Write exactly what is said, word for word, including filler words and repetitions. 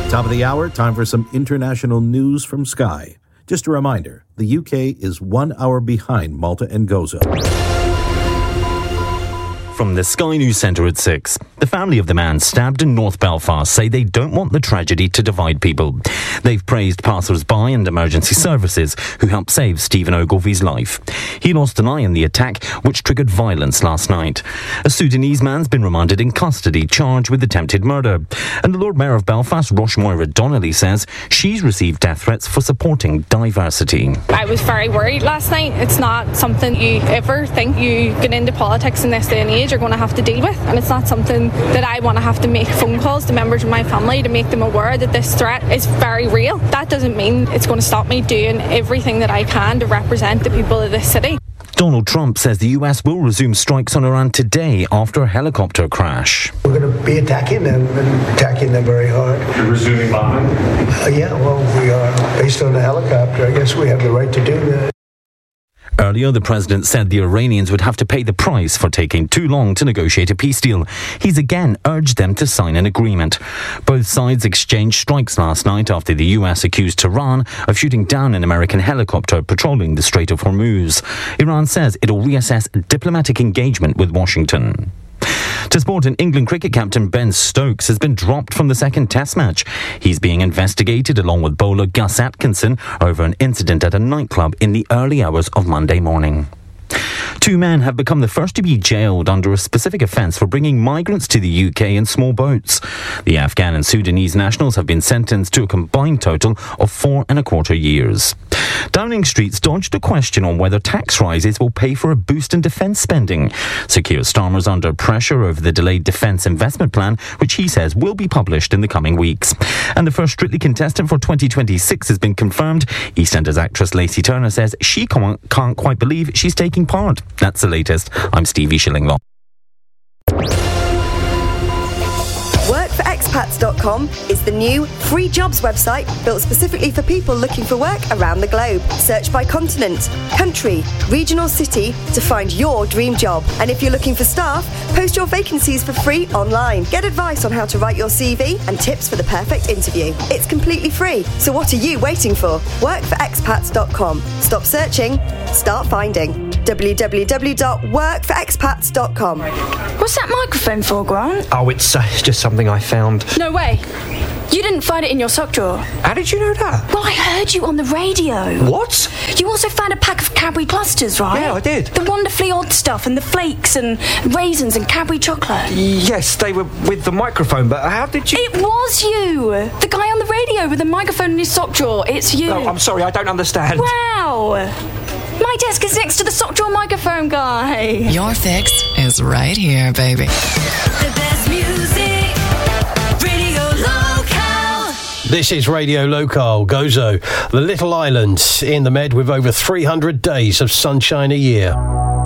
Top of the hour, time for some international news from Sky. Just a reminder, the U K is one hour behind Malta and Gozo. From the Sky News Centre at six. The family of the man stabbed in North Belfast say they don't want the tragedy to divide people. They've praised passers-by and emergency services who helped save Stephen Ogilvy's life. He lost an eye in the attack, which triggered violence last night. A Sudanese man's been remanded in custody, charged with attempted murder. And the Lord Mayor of Belfast, Roshmoira Donnelly, says she's received death threats for supporting diversity. I was very worried last night. It's not something you ever think you get into politics in this day and age you're going to have to deal with, and it's not something that I want to have to make phone calls to members of my family to make them aware that this threat is very real. That doesn't mean it's going to stop me doing everything that I can to represent the people of this city. Donald Trump says the U S will resume strikes on Iran today after a helicopter crash. We're going to be attacking them and attacking them very hard. You're resuming bombing? Uh, yeah, well, we are. Based on the helicopter, I guess we have the right to do that. Earlier, the president said the Iranians would have to pay the price for taking too long to negotiate a peace deal. He's again urged them to sign an agreement. Both sides exchanged strikes last night after the U S accused Tehran of shooting down an American helicopter patrolling the Strait of Hormuz. Iran says it'll reassess diplomatic engagement with Washington. To sport, in England cricket captain Ben Stokes has been dropped from the second test match. He's being investigated along with bowler Gus Atkinson over an incident at a nightclub in the early hours of Monday morning. Two men have become the first to be jailed under a specific offence for bringing migrants to the U K in small boats. The Afghan and Sudanese nationals have been sentenced to a combined total of four and a quarter years. Downing Street's dodged a question on whether tax rises will pay for a boost in defence spending. Sir Keir Starmer's under pressure over the delayed defence investment plan, which he says will be published in the coming weeks. And the first Strictly contestant for twenty twenty-six has been confirmed. EastEnders actress Lacey Turner says she can't quite believe she's taking part. That's the latest. I'm Stevie Shillinglaw. work for expats dot com is the new free jobs website built specifically for people looking for work around the globe. Search by continent, country, region or city to find your dream job. And if you're looking for staff, post your vacancies for free online. Get advice on how to write your C V and tips for the perfect interview. It's completely free, so what are you waiting for? work for expats dot com. Stop searching, start finding. w w w dot work for expats dot com. What's that microphone for, Grant? Oh, it's, uh, it's just something I found. No way. You didn't find it in your sock drawer. How did you know that? Well, I heard you on the radio. What? You also found a pack of Cadbury clusters, right? Yeah, I did. The wonderfully odd stuff and the flakes and raisins and Cadbury chocolate. Yes, they were with the microphone, but how did you... It was you! The guy on the radio with the microphone in his sock drawer. It's you. Oh, I'm sorry, I don't understand. Wow! My desk is next to the sock drawer microphone guy. Your fix is right here, baby. The best music, Radio Local. This is Radio Local, Gozo, the little island in the Med with over three hundred days of sunshine a year.